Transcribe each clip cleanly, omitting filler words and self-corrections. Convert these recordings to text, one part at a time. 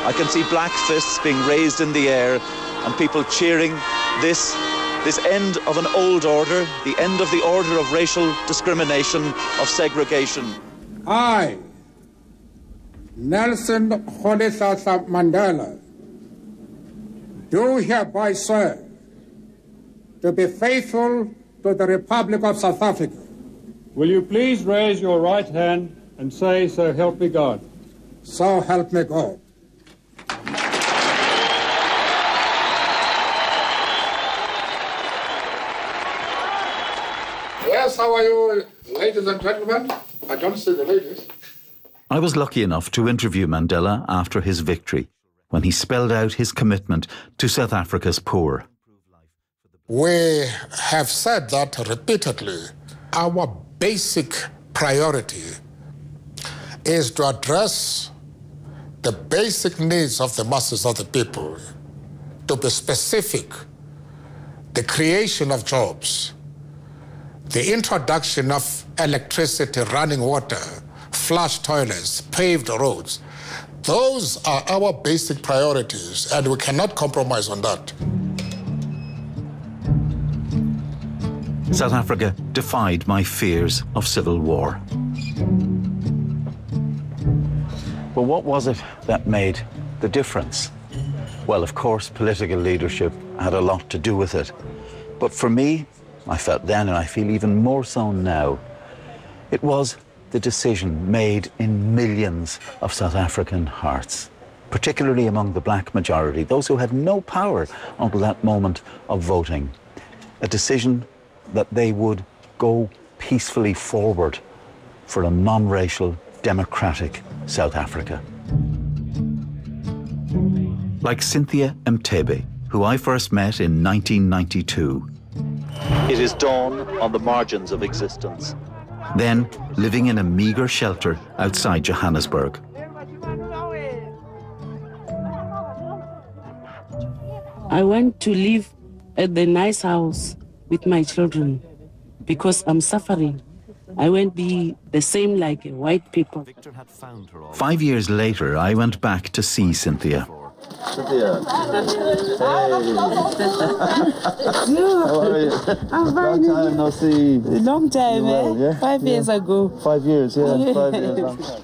I can see black fists being raised in the air and people cheering this end of an old order, the end of the order of racial discrimination, of segregation. I, Nelson Rolihlahla Mandela, do hereby swear to be faithful to the Republic of South Africa. Will you please raise your right hand and say, "So help me God"? So help me God. Yes, how are you, ladies and gentlemen? I don't see the ladies. I was lucky enough to interview Mandela after his victory, when he spelled out his commitment to South Africa's poor. We have said that repeatedly. Our basic priority is to address the basic needs of the masses of the people, to be specific, the creation of jobs, the introduction of electricity, running water, flush toilets, paved roads. Those are our basic priorities, and we cannot compromise on that. South Africa defied my fears of civil war. But what was it that made the difference? Well, of course, political leadership had a lot to do with it. But for me, I felt then, and I feel even more so now, it was the decision made in millions of South African hearts, particularly among the black majority, those who had no power until that moment of voting. A decision that they would go peacefully forward for a non-racial, democratic South Africa. Like Cynthia Mthebe, who I first met in 1992. It is dawn on the margins of existence. Then living in a meagre shelter outside Johannesburg. I want to live at the nice house with my children because I'm suffering. I won't be the same like white people. 5 years later, I went back to see Cynthia. Cynthia. Hey. How are you? I'm fine. Long time no see. Long time, well, yeah? 5 years ago. 5 years, yeah. 5 years, long time.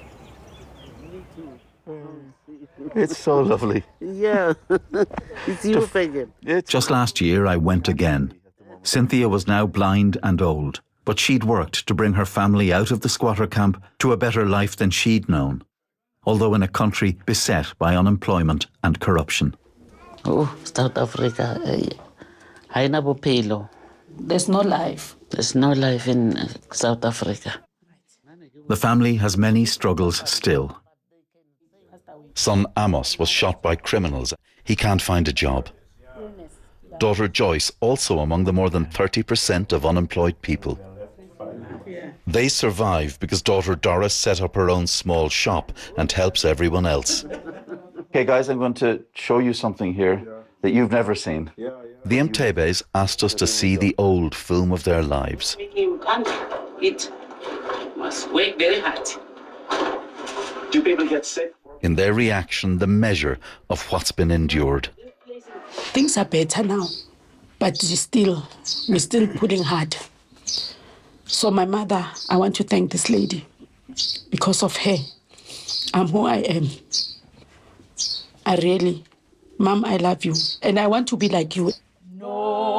It's so lovely. Yeah, it's you, Fagan. Just last year, I went again. Cynthia was now blind and old, but she'd worked to bring her family out of the squatter camp to a better life than she'd known, although in a country beset by unemployment and corruption. Oh, South Africa, haina bophelo. There's no life. There's no life in South Africa. The family has many struggles still. Son Amos was shot by criminals. He can't find a job. Daughter Joyce, also among the more than 30% of unemployed people. They survive because daughter Doris set up her own small shop and helps everyone else. Okay, guys, I'm going to show you something here that you've never seen. The Mthebes asked us to see the old film of their lives. It must work very hard. Do people get sick? In their reaction, the measure of what's been endured. Things are better now, but we're still putting hard. So my mother, I want to thank this lady. Because of her, I'm who I am. Mom, I love you. And I want to be like you.